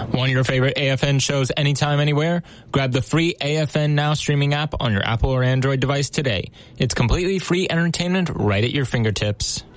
Want your favorite AFN shows anytime, anywhere? Grab the free AFN Now streaming app on your Apple or Android device today. It's completely free entertainment right at your fingertips.